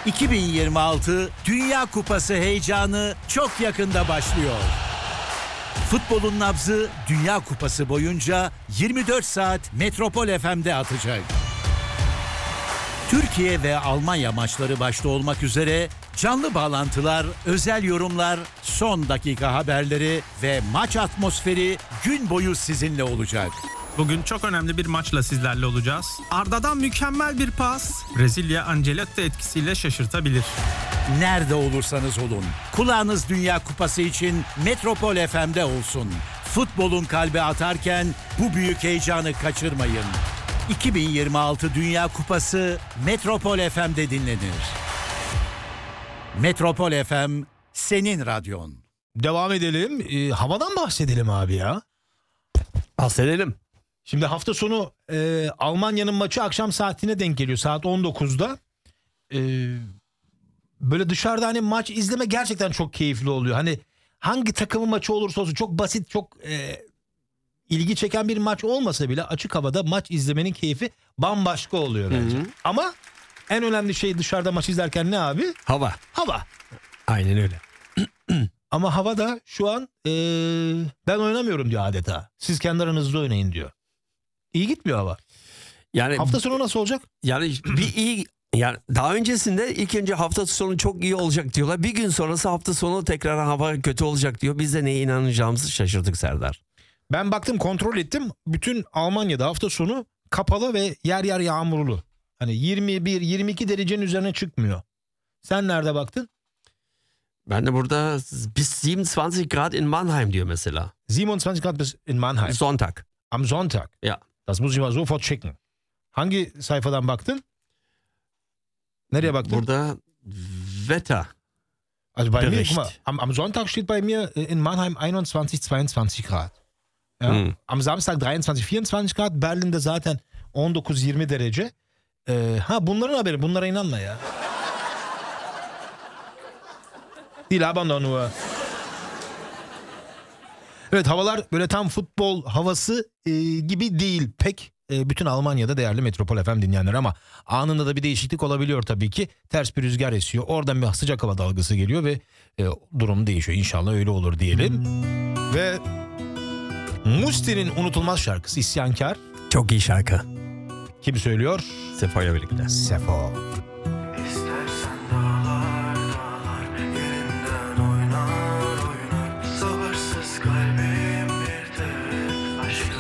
2026 Dünya Kupası heyecanı çok yakında başlıyor. Futbolun nabzı Dünya Kupası boyunca 24 saat Metropol FM'de atacak. Türkiye ve Almanya maçları başta olmak üzere canlı bağlantılar, özel yorumlar, son dakika haberleri ve maç atmosferi gün boyu sizinle olacak. Bugün çok önemli bir maçla sizlerle olacağız. Arda'dan mükemmel bir pas. Brezilya Ancelotti etkisiyle şaşırtabilir. Nerede olursanız olun, kulağınız Dünya Kupası için Metropol FM'de olsun. Futbolun kalbi atarken bu büyük heyecanı kaçırmayın. 2026 Dünya Kupası Metropol FM'de dinlenir. Metropol FM senin radyon. Devam edelim. Havadan bahsedelim abi ya. Bahsedelim. Şimdi hafta sonu Almanya'nın maçı akşam saatine denk geliyor. Saat 19'da. Böyle dışarıda hani maç izleme gerçekten çok keyifli oluyor. Hani hangi takımın maçı olursa olsun çok basit, çok ilgi çeken bir maç olmasa bile açık havada maç izlemenin keyfi bambaşka oluyor bence. Hı-hı. Ama en önemli şey dışarıda maç izlerken ne abi? Hava. Hava. Aynen öyle. Ama havada şu an ben oynamıyorum diyor adeta. Siz kendi aranızda oynayın diyor. İyi gitmiyor hava. Yani hafta sonu nasıl olacak? Yani bir iyi, yani daha öncesinde ilk önce hafta sonu çok iyi olacak diyorlar. Bir gün sonrası hafta sonu tekrar hava kötü olacak diyor. Biz de neye inanacağımızı şaşırdık Serdar. Ben baktım, kontrol ettim. Bütün Almanya'da hafta sonu kapalı ve yer yer yağmurlu. Hani 21-22 derecenin üzerine çıkmıyor. Sen nerede baktın? Ben de burada bis 27 Grad in Mannheim diyor mesela. 27 Grad bis in Mannheim. Sonntag. Am Sonntag. Ja. Das muss ich mal sofort checken. Hangi sayfadan baktın? Nereye baktın? Burada Wetter. Also bei Bericht. mir, guck mal, am Sonntag steht bei mir in Mannheim 21-22 Grad. Ja? Am Samstag 23-24 Grad. Berlin'de zaten 19-20 derece. Bunların haberi. Bunlara inanma ya. Die labern doch nur. Evet, havalar böyle tam futbol havası gibi değil pek. Bütün Almanya'da değerli Metropol FM dinleyenler, ama anında da bir değişiklik olabiliyor tabii ki. Ters bir rüzgar esiyor. Oradan bir sıcak hava dalgası geliyor ve durum değişiyor. İnşallah öyle olur diyelim. Ve Musti'nin unutulmaz şarkısı İsyankar. Çok iyi şarkı. Kim söylüyor? Sefo'yla birlikte. Sefo.